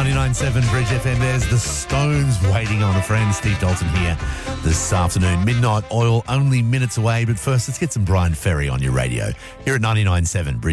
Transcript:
99.7 Bridge FM. There's the Stones waiting on a friend. Steve Dalton here this afternoon. Midnight Oil only minutes away, but first let's get some Brian Ferry on your radio here at 99.7 Bridge.